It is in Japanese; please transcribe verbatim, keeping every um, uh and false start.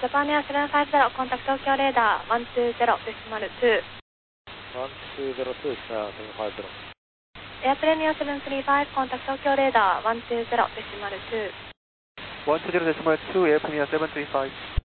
Japan Air セブンファイブゼロ contact Tokyo radar ワンツーゼロ decimal ツー。 ワンツーゼロツー、セブンファイブゼロ。 Airplane Air セブンスリーファイブ contact Tokyo radar ワンツーゼロ decimal ツー。 ワンツーゼロ decimal ツー、Airplane Air セブンスリーファイブ。